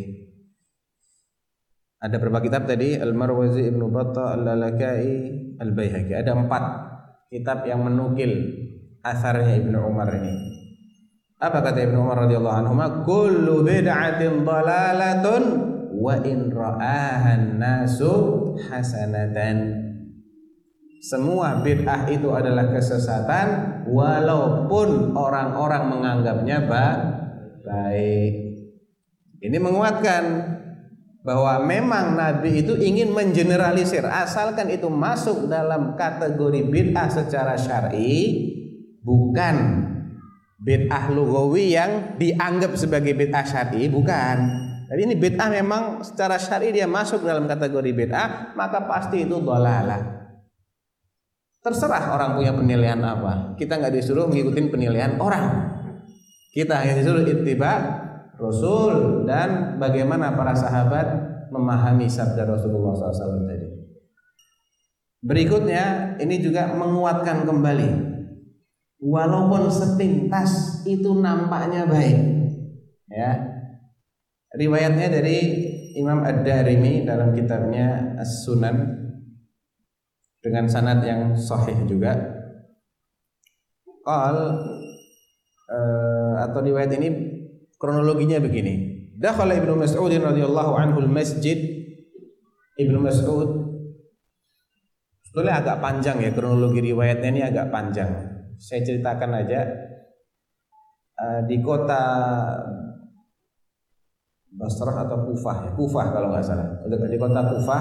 Ada berapa kitab tadi? Al-Marwazi, Ibnu Battah, Al-Lalaka'i, Al-Baihaqi. Ada 4 kitab yang menukil asarnya Ibnu Umar ini. Apa kata Ibnu Umar radhiyallahu anhu? Kullu bid'atin dhalalatun wa in ra'ahan nasu hasanatan. Semua bid'ah itu adalah kesesatan walaupun orang-orang menganggapnya baik. Ini menguatkan bahwa memang Nabi itu ingin mengeneralisir, asalkan itu masuk dalam kategori bid'ah secara syar'i, bukan bid'ah lughawi yang dianggap sebagai bid'ah syar'i, bukan. Tapi ini bid'ah memang secara syar'i dia masuk dalam kategori bid'ah, maka pasti itu dhalalah. Terserah orang punya penilaian apa. Kita nggak disuruh mengikuti penilaian orang. Kita hanya disuruh ittiba Rasul dan bagaimana para sahabat memahami sabda Rasulullah SAW tadi. Berikutnya ini juga menguatkan kembali, walaupun sepintas itu nampaknya baik. Ya, riwayatnya dari Imam Ad-Darimi dalam kitabnya As-Sunan dengan sanad yang sahih juga. Atau riwayat ini kronologinya begini. Dakhala Ibnu Mas'ud radhiyallahu anhu al-masjid. Ibnu Mas'ud sebetulnya agak panjang ya, kronologi riwayatnya ini agak panjang. Saya ceritakan aja. Di kota Basrah atau Kufah ya, Kufah kalau nggak salah. Di kota Kufah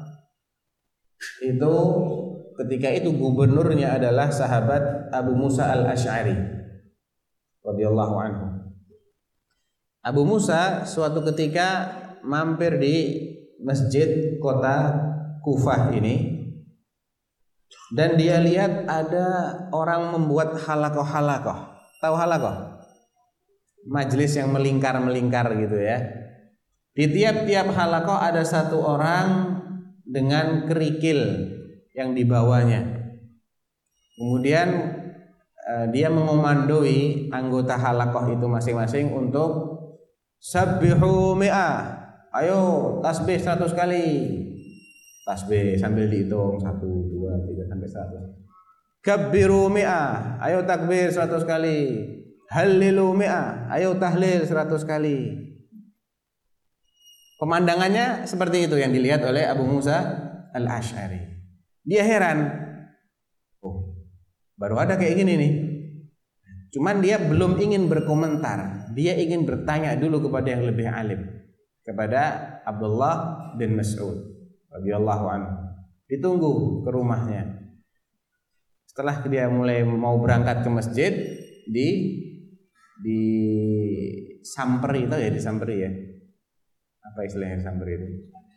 itu ketika itu gubernurnya adalah sahabat Abu Musa al-Asy'ari radhiyallahu anhu. Abu Musa suatu ketika mampir di masjid kota Kufah ini, dan dia lihat ada orang membuat halakoh-halakoh. Tahu halakoh? Majelis yang melingkar-melingkar gitu ya. Di tiap-tiap halakoh ada satu orang dengan kerikil yang dibawanya. Kemudian dia mengomandoi anggota halakoh itu masing-masing untuk sabbihu mi'ah, ayo tasbih 100 kali. Tasbih sambil dihitung 1, 2, 3 sampai 100. Kabbiru mi'ah, ayo takbir 100 kali. Hallilu mi'ah, ayo tahlil 100 kali. Pemandangannya seperti itu yang dilihat oleh Abu Musa al-Asy'ari. Dia heran, oh baru ada kayak gini nih. Cuman dia belum ingin berkomentar, dia ingin bertanya dulu kepada yang lebih alim, kepada Abdullah bin Mas'ud radhiyallahu anhu. Ditunggu ke rumahnya. Setelah dia mulai mau berangkat ke masjid, di samperi itu ya, disamperi ya. Apa istilahnya disamperi itu?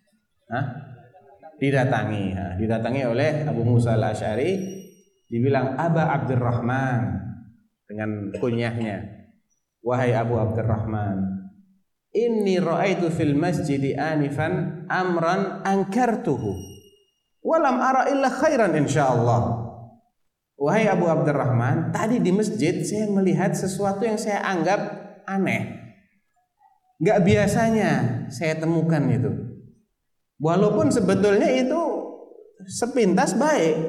Didatangi oleh Abu Musa al-Asy'ari, dibilang Aba Abdurrahman dengan kunyahnya, wahai Abu Abdurrahman, inni ra'aitu fil masjidi anifan amran ankartuhu walam ara illa khairan insyaallah. Wahai Abu Abdurrahman, tadi di masjid saya melihat sesuatu yang saya anggap aneh, gak biasanya saya temukan itu, walaupun sebetulnya itu sepintas baik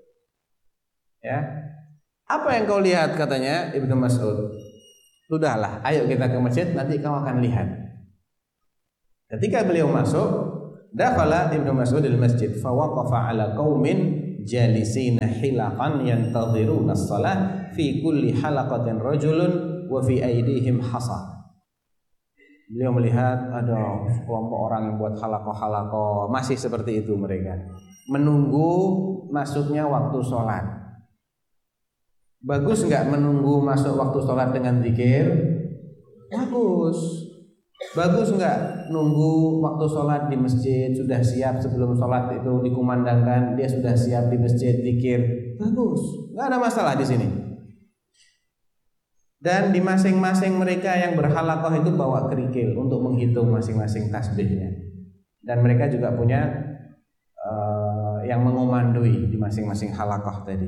ya. Apa yang kau lihat, katanya Ibnu Mas'ud? Sudahlah, ayo kita ke masjid, nanti kau akan lihat. Ketika beliau masuk, dakhala Ibnu Mas'ud al-masjid fa waqafa ala qaumin jalisina hilaqan yantadhiruna as-salah fi kulli halaqatin rajulun wa fi aydihim hasa. Beliau melihat ada kelompok orang yang buat halaqah-halaqah, masih seperti itu mereka, menunggu masuknya waktu sholat. Bagus nggak menunggu masuk waktu sholat dengan zikir? Bagus. Bagus nggak nunggu waktu sholat di masjid, sudah siap sebelum sholat itu dikumandangkan, dia sudah siap di masjid zikir? Bagus, nggak ada masalah di sini. Dan di masing-masing mereka yang berhalaqah itu bawa kerikil untuk menghitung masing-masing tasbihnya. Dan mereka juga punya yang mengomandoi di masing-masing halaqah tadi.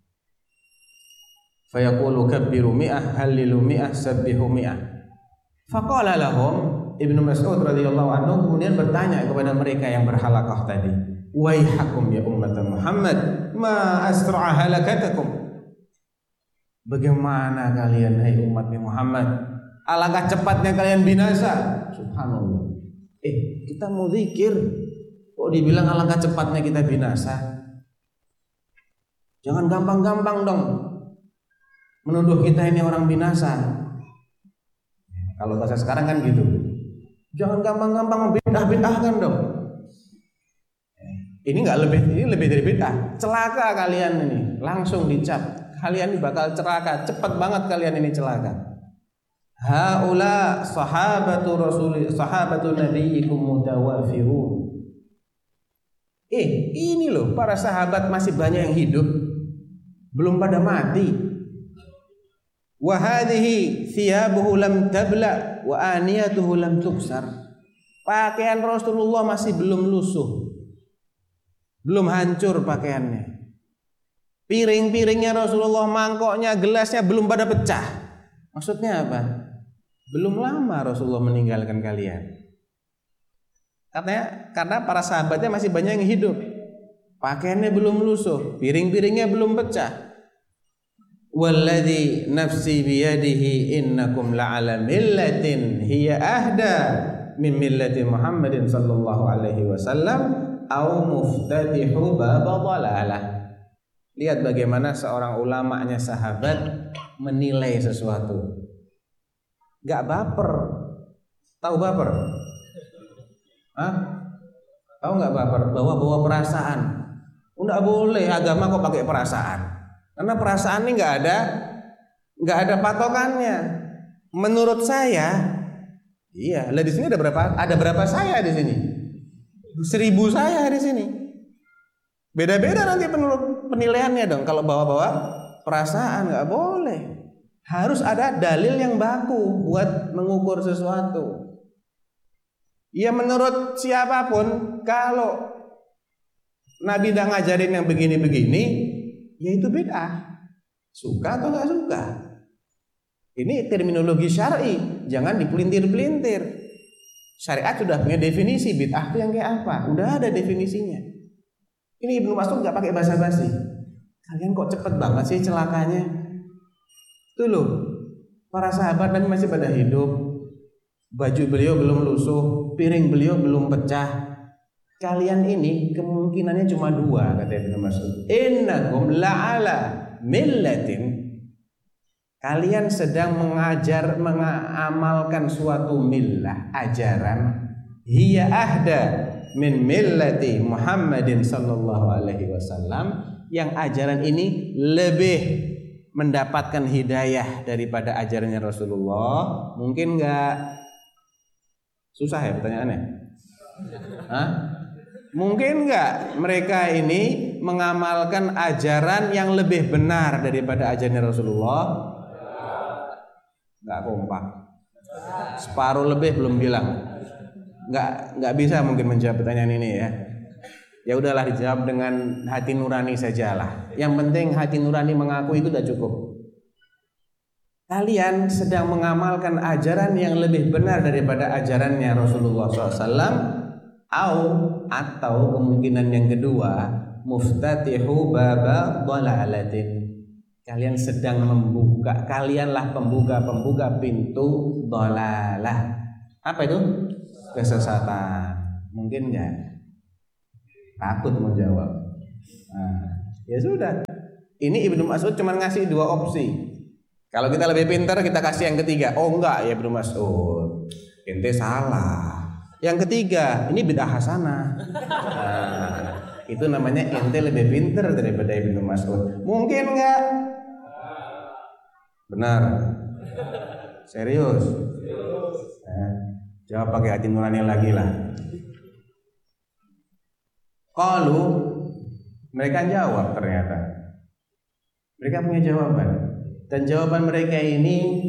Fayaqulu kabbiru mi'ah, hallilu mi'ah, sabbihu mi'ah. Faqala lahum, Ibnu Mas'ud radhiyallahu anhu kemudian bertanya kepada mereka yang berhalaqah tadi, waihakum ya ummat Muhammad, ma asra'a halakatakum. Bagaimana kalian hai umat Muhammad, alangkah cepatnya kalian binasa. Subhanallah. Kita mau zikir kok dibilang alangkah cepatnya kita binasa. Jangan gampang-gampang dong menuduh kita ini orang binasa. Kalau bahasa sekarang kan gitu. Jangan gampang-gampang bid'ah-bid'ahkan dong. Ini lebih dari bid'ah. Celaka kalian ini, langsung dicap. Kalian ini bakal celaka, cepat banget kalian ini celaka. Haula sahabatu nabiyyikum mutawafirun. Ini loh para sahabat masih banyak yang hidup, belum pada mati. Wa hadhihi thiyabuhu lam tabla wa aniyatuhu lam tuksar. Pakaian Rasulullah masih belum lusuh, belum hancur pakaiannya. Piring-piringnya Rasulullah, mangkoknya, gelasnya belum pada pecah. Maksudnya apa? Belum lama Rasulullah meninggalkan kalian. Katanya karena para sahabatnya masih banyak yang hidup, pakaiannya belum lusuh, piring-piringnya belum pecah. Walladzi nafsi biyadihi innakum la'ala millatin hiya ahda min millati Muhammadin sallallahu alaihi wasallam au muftatihu bab dhalalah. Lihat bagaimana seorang ulamanya sahabat menilai sesuatu. Gak baper. Tahu baper? Tahu gak baper? Bawa perasaan. Nggak boleh agama kok pakai perasaan. Karena perasaan ini nggak ada patokannya. Menurut saya, iya. Lah di sini ada berapa? Ada berapa saya di sini? 1000 saya di sini. Beda-beda nanti penilaiannya dong. Kalau bawa-bawa perasaan nggak boleh. Harus ada dalil yang baku buat mengukur sesuatu. Ya menurut siapapun, kalau Nabi udah ngajarin yang begini-begini, ya itu bid'ah. Suka atau nggak suka? Ini terminologi syar'i, jangan dipelintir-pelintir. Syariat sudah punya definisi bid'ah itu yang kayak apa? Udah ada definisinya. Ini Ibnu Mas'ud nggak pakai basa-basi. Kalian kok cepet banget sih celakanya? Tuh loh, para sahabat Nabi masih pada hidup, baju beliau belum lusuh, piring beliau belum pecah. Kalian ini kemungkinannya cuma 2, kata Ibnu Mas'ud. Innakum la'ala millatin. Kalian sedang mengamalkan suatu millah, ajaran. Hiya ahda min millati Muhammadin sallallahu alaihi wasallam. Yang ajaran ini lebih mendapatkan hidayah daripada ajarannya Rasulullah. Mungkin enggak? Susah ya pertanyaannya? Mungkin enggak mereka ini mengamalkan ajaran yang lebih benar daripada ajaran Rasulullah? Enggak kompak. Separuh lebih belum bilang. Enggak bisa mungkin menjawab pertanyaan ini ya. Ya udahlah, dijawab dengan hati nurani sajalah. Yang penting hati nurani mengaku itu sudah cukup. Kalian sedang mengamalkan ajaran yang lebih benar daripada ajarannya Rasulullah SAW. Atau kemungkinan yang kedua, muftatihu baba dhalalatin. Kalian sedang membuka, kalianlah pembuka pintu dhalalah. Apa itu? Kesesatan. Mungkin enggak? takut mau jawab. Nah, ya sudah. Ini Ibnu Mas'ud cuma ngasih 2 opsi. Kalau kita lebih pintar kita kasih yang ketiga. Oh enggak ya Ibnu Mas'ud, ente salah. Yang ketiga, ini bid'ah hasanah. Nah, itu namanya ente lebih pintar daripada Ibnu Mas'ud. Mungkin enggak? Benar. Serius. Nah, jawab pakai hati nurani lagi lah. Qalu, mereka jawab ternyata. Mereka punya jawaban. Dan jawaban mereka ini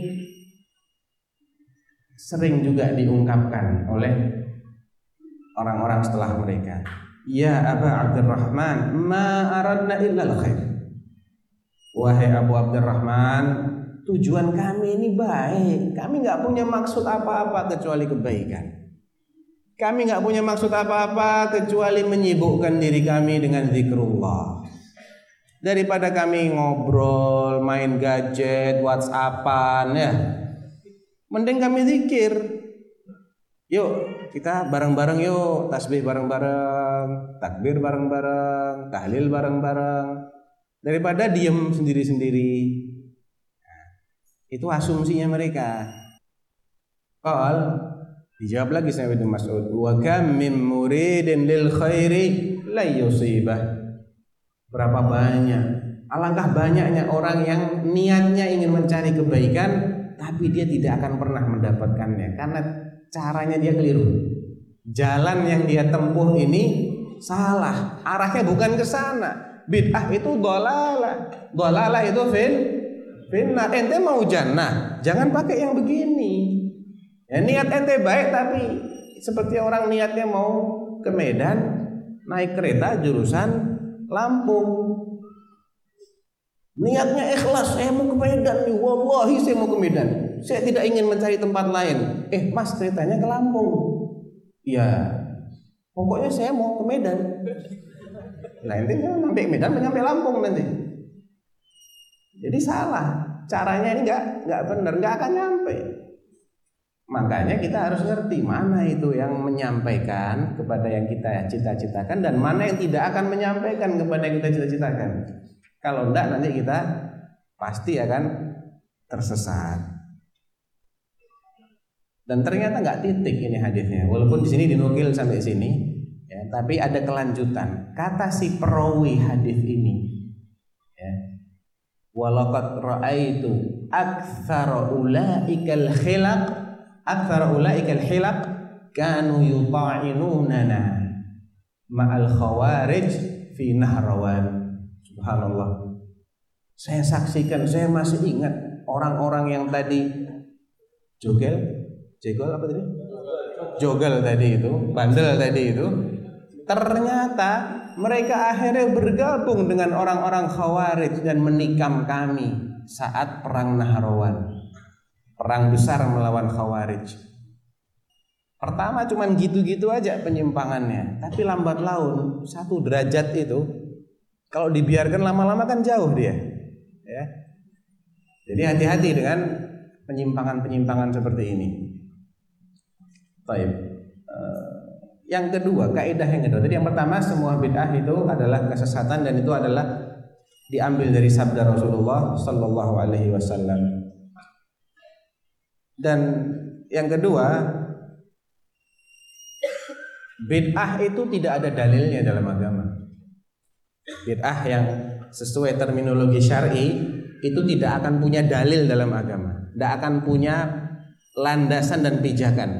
sering juga diungkapkan oleh orang-orang setelah mereka. Ya Aba Abdurrahman, ma aradna illa al-khair. Wahai Abu Abdurrahman, tujuan kami ini baik. Kami nggak punya maksud apa-apa kecuali kebaikan. Kami nggak punya maksud apa-apa kecuali menyibukkan diri kami dengan zikrullah. Daripada kami ngobrol, main gadget, WhatsAppan ya, mending kami zikir. Yuk kita bareng-bareng yuk, tasbih bareng-bareng, takbir bareng-bareng, tahlil bareng-bareng, daripada diem sendiri-sendiri. Nah, itu asumsinya mereka. Dijawab lagi sama Ibnu Mas'ud, wa kam min muridin lil khairi la yusibah. Berapa banyak, alangkah banyaknya orang yang niatnya ingin mencari kebaikan, tapi dia tidak akan pernah mendapatkannya karena caranya dia keliru. Jalan yang dia tempuh ini salah, arahnya bukan ke sana. Bid'ah itu dhalalah, dhalalah itu finnar. Ente mau jannah, jangan pakai yang begini. Ya, niat ente baik tapi seperti orang niatnya mau ke Medan naik kereta jurusan Lampung. Niatnya ikhlas, saya mau ke Medan nih, wallahi saya mau ke Medan. Saya tidak ingin mencari tempat lain. Mas ceritanya ke Lampung. Ya, pokoknya saya mau ke Medan. Nah, nanti sampai Medan, sampai Lampung nanti. Jadi salah. Caranya ini nggak benar, nggak akan nyampe. Makanya kita harus ngerti mana itu yang menyampaikan kepada yang kita cita-citakan dan mana yang tidak akan menyampaikan kepada yang kita cita-citakan. Kalau enggak nanti kita pasti akan tersesat. Dan ternyata enggak titik ini hadisnya. Walaupun di sini dinukil sampai sini, ya, tapi ada kelanjutan. Kata si perawi hadis ini, ya, walaqad ra'aitu aktsara ulaikal khilaq. Aktsara ulaikal hilaq kanu yuta'inunana ma'al khawarij fi Nahrawan. Subhanallah. Saya saksikan, saya masih ingat orang-orang yang tadi jogal apa tadi? Jogal tadi itu, bandel tadi itu. Ternyata mereka akhirnya bergabung dengan orang-orang khawarij dan menikam kami saat perang Nahrawan. Perang besar melawan Khawarij. Pertama cuman gitu-gitu aja penyimpangannya, tapi lambat laun 1 derajat itu kalau dibiarkan lama-lama kan jauh dia, ya. Jadi hati-hati dengan penyimpangan-penyimpangan seperti ini. Baik. Yang kedua, kaidah yang kedua. Tadi yang pertama semua bid'ah itu adalah kesesatan dan itu adalah diambil dari sabda Rasulullah sallallahu alaihi wasallam. Dan yang kedua, bid'ah itu tidak ada dalilnya dalam agama. Bid'ah yang sesuai terminologi syar'i itu tidak akan punya dalil dalam agama, tidak akan punya landasan dan pijakan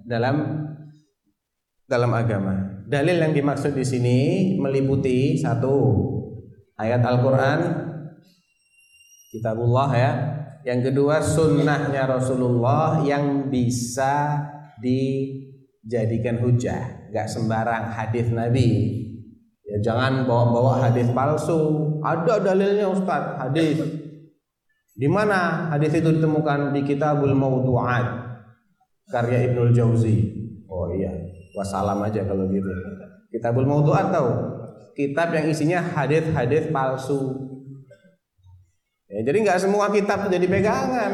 dalam agama. Dalil yang dimaksud di sini meliputi 1 ayat Al-Quran, kitabullah ya. Yang kedua sunnahnya Rasulullah yang bisa dijadikan hujah, gak sembarang hadis Nabi. Ya, jangan bawa-bawa hadis palsu. Ada dalilnya Ustaz, hadis. Di mana hadis itu ditemukan? Di Kitabul Mawdu'at karya Ibnul Jauzi. Oh iya, wassalam aja kalau gitu. Kitabul Mawdu'at tahu? Kitab yang isinya hadis-hadis palsu. Ya, jadi nggak semua kitab jadi pegangan.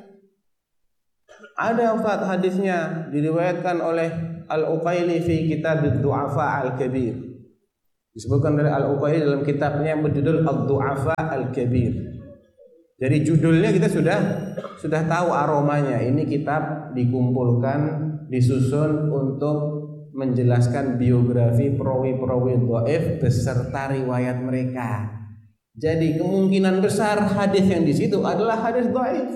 Ada Ustaz hadisnya diriwayatkan oleh Al-Uqaili fi Kitab Ad-Du'afa Al-Kabir. Disebutkan oleh Al-Uqayli dalam kitabnya yang berjudul Ad-Du'afa Al-Kabir. Jadi judulnya kita sudah tahu aromanya. Ini kitab dikumpulkan, disusun untuk menjelaskan biografi perawi-perawi dhaif beserta riwayat mereka. Jadi kemungkinan besar hadis yang di situ adalah hadis dhaif.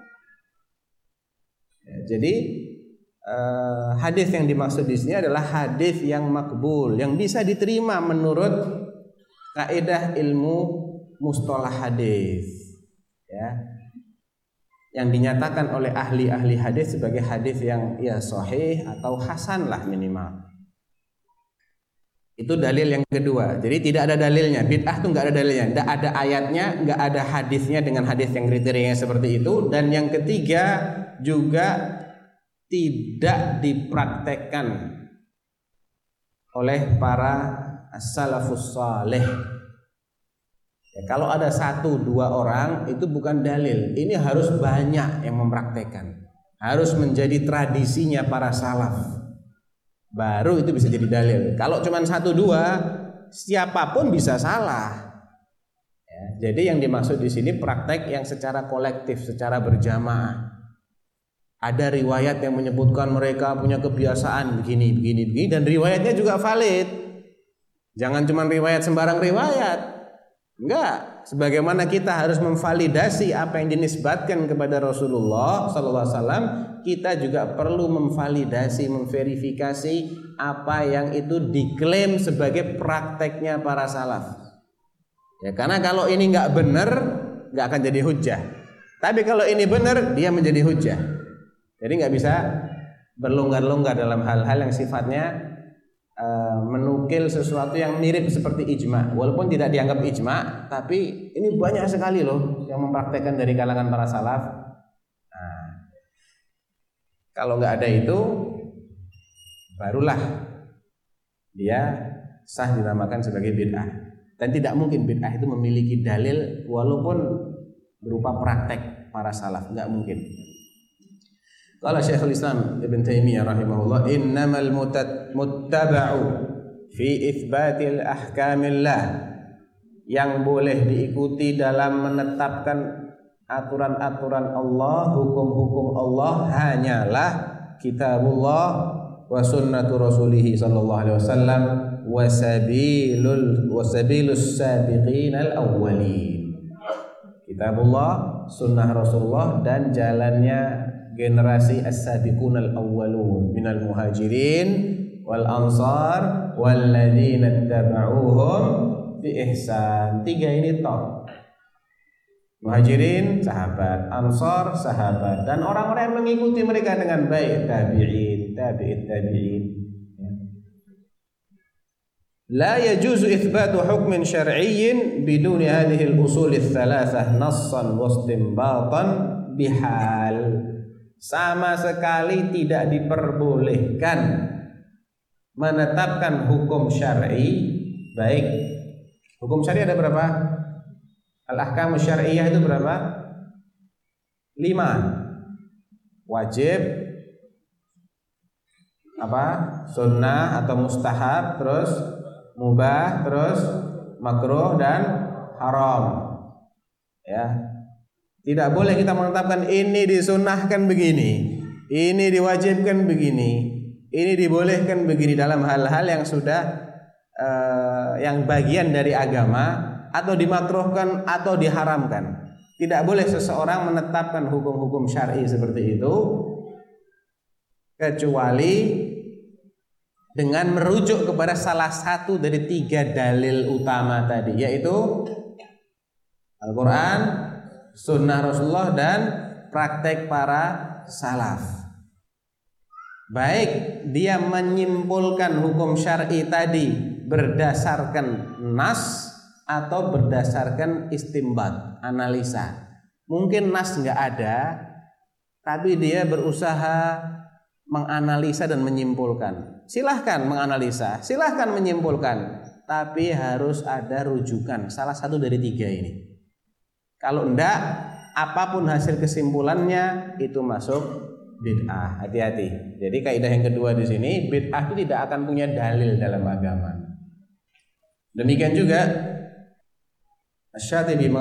Ya, jadi hadis yang dimaksud di sini adalah hadis yang makbul, yang bisa diterima menurut kaidah ilmu mustalah hadis, ya, yang dinyatakan oleh ahli-ahli hadis sebagai hadis yang ya sahih atau hasan lah minimal. Itu dalil yang kedua. Jadi tidak ada dalilnya. Bid'ah itu nggak ada dalilnya, nggak ada ayatnya, nggak ada hadisnya dengan hadis yang kriterianya seperti itu. Dan yang ketiga juga tidak dipraktekkan oleh para salafus saleh. Ya, kalau ada 1-2 orang itu bukan dalil. Ini harus banyak yang mempraktekkan. Harus menjadi tradisinya para salaf. Baru itu bisa jadi dalil. Kalau cuma 1-2, siapapun bisa salah. Ya, jadi yang dimaksud di sini praktek yang secara kolektif, secara berjamaah. Ada riwayat yang menyebutkan mereka punya kebiasaan begini, dan riwayatnya juga valid. Jangan cuma riwayat sembarang riwayat. Enggak, sebagaimana kita harus memvalidasi apa yang dinisbatkan kepada Rasulullah SAW, kita juga perlu memvalidasi, memverifikasi apa yang itu diklaim sebagai prakteknya para salaf. Ya, karena kalau ini enggak benar, enggak akan jadi hujjah. Tapi kalau ini benar, dia menjadi hujjah. Jadi nggak bisa berlonggar-longgar dalam hal-hal yang sifatnya menukil sesuatu yang mirip seperti ijma. Walaupun tidak dianggap ijma, tapi ini banyak sekali loh yang mempraktekkan dari kalangan para salaf. Nah, kalau nggak ada itu, barulah dia sah dinamakan sebagai bid'ah. Dan tidak mungkin bid'ah itu memiliki dalil walaupun berupa praktek para salaf, nggak mungkin. Qala Syekhul Islam Ibn Taimiyah rahimahullah, innamal muttaba'u fi itsbatil ahkamillah, yang boleh diikuti dalam menetapkan aturan-aturan Allah, hukum-hukum Allah hanyalah kitabullah wa sunnatu rasulih sallallahu alaihi wasallam wa sabilus sabiqinal awwalin. Kitabullah, sunnah Rasulullah, dan jalannya generasi as-sabiqunal awwalun minal muhajirin wal ansar walladzina tabauhum bi ihsan. 3 ini top. Muhajirin sahabat, ansar sahabat, dan orang-orang yang mengikuti mereka dengan baik, tabi'in, tabi'in. La yajuzu itsbatu hukmin syar'iyyin biduni hadhihi al-usul ats-tsalatsah nassan wa istinbatan bihal. Sama sekali tidak diperbolehkan menetapkan hukum syar'i. Baik, hukum syar'i ada berapa? Al-ahkam syar'iyah itu berapa? 5. Wajib, apa? Sunnah atau mustahab, terus mubah, terus makruh dan haram. Ya. Tidak boleh kita menetapkan ini disunnahkan begini, ini diwajibkan begini, ini dibolehkan begini dalam hal-hal yang sudah yang bagian dari agama, atau dimakruhkan atau diharamkan. Tidak boleh seseorang menetapkan hukum-hukum syar'i seperti itu kecuali dengan merujuk kepada salah satu dari 3 dalil utama tadi, yaitu Al-Quran, sunnah Rasulullah, dan praktek para salaf. Baik dia menyimpulkan hukum syar'i tadi berdasarkan nas atau berdasarkan istimbat, analisa. Mungkin nas nggak ada, tapi dia berusaha menganalisa dan menyimpulkan. Silahkan menganalisa, silahkan menyimpulkan, tapi harus ada rujukan salah satu dari 3 ini. Kalau enggak, apapun hasil kesimpulannya itu masuk bid'ah. Hati-hati. Jadi kaidah yang kedua di sini, bid'ah itu tidak akan punya dalil dalam agama. Demikian juga Asy-Syatibi